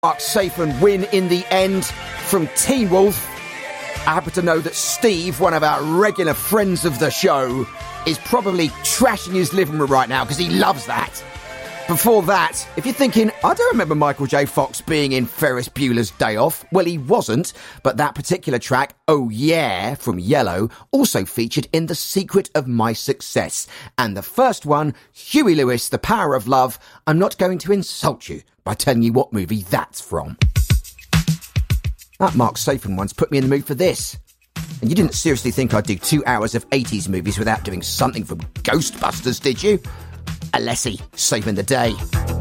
Mark Safan win in the end from Teen Wolf. I happen to know that Steve, one of our regular friends of the show, is probably trashing his living room right now because he loves that. Before that, if you're thinking, I don't remember Michael J. Fox being in Ferris Bueller's Day Off, well, he wasn't, but that particular track, Oh Yeah, from Yellow, also featured in The Secret of My Success. And the first one, Huey Lewis, The Power of Love, I'm not going to insult you by telling you what movie that's from. That Mark Safan once put me in the mood for this. And you didn't seriously think I'd do 2 hours of 80s movies without doing something from Ghostbusters, did you? Alessi, saving the day.